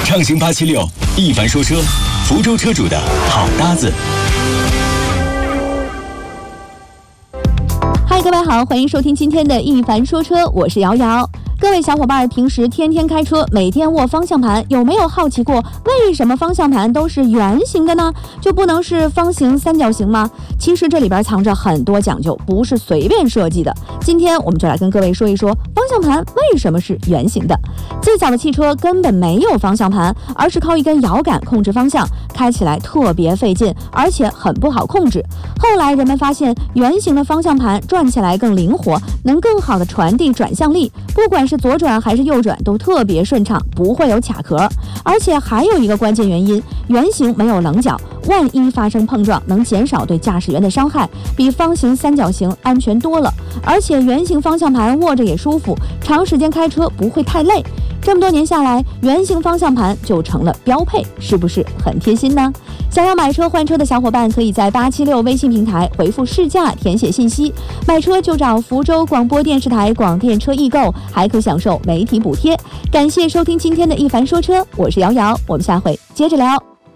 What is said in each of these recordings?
畅行876，一凡说车，福州车主的好搭子。 嗨，各位好，欢迎收听今天的一凡说车，我是瑶瑶。各位小伙伴平时天天开车，每天握方向盘，有没有好奇过为什么方向盘都是圆形的呢？就不能是方形、三角形吗？其实这里边藏着很多讲究，不是随便设计的。今天我们就来跟各位说一说方向盘为什么是圆形的。最早的汽车根本没有方向盘，而是靠一根摇杆控制方向，开起来特别费劲，而且很不好控制。后来人们发现圆形的方向盘转起来更灵活，能更好的传递转向力，不管是左转还是右转都特别顺畅，不会有卡壳。而且还有一个关键原因，圆形没有棱角，万一发生碰撞能减少对驾驶员的伤害，比方形、三角形安全多了。而且圆形方向盘握着也舒服，长时间开车不会太累。这么多年下来，圆形方向盘就成了标配，是不是很贴心呢？想要买车换车的小伙伴，可以在876微信平台回复试驾填写信息，买车就找福州广播电视台广电车易购，还可享受媒体补贴。感谢收听今天的一凡说车，我是瑶瑶，我们下回接着聊。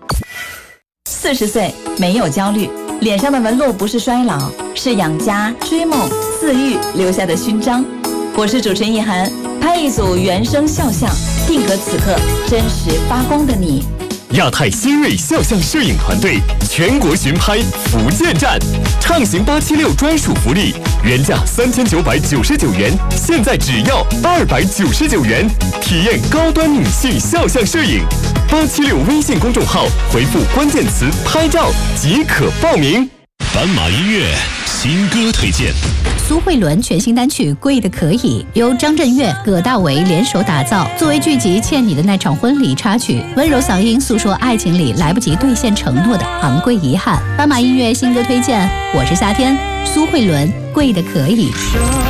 40岁没有焦虑，脸上的纹路不是衰老，是养家、追梦、饲育留下的勋章。我是主持人易涵，拍一组原声肖像，定格此刻真实发光的你。 亚太新锐肖像摄影团队全国巡拍福建站，畅行876专属福利，原价3999元，现在只要299元，体验高端女性肖像摄影。876微信公众号回复关键词拍照即可报名。 斑马音乐新歌推荐。 苏慧伦全新单曲《贵的可以》由张震岳、葛大为联手打造，作为剧集《欠你的那场婚礼》插曲，温柔嗓音诉说爱情里来不及兑现承诺的昂贵遗憾。斑马音乐新歌推荐，我是夏天，苏慧伦《贵的可以》。